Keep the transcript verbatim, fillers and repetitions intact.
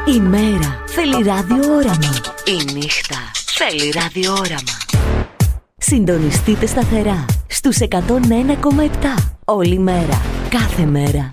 Η μέρα θέλει ραδιόραμα. Η νύχτα θέλει ραδιόραμα. Συντονιστείτε σταθερά στους εκατόν ένα κόμμα επτά. Όλη μέρα, κάθε μέρα.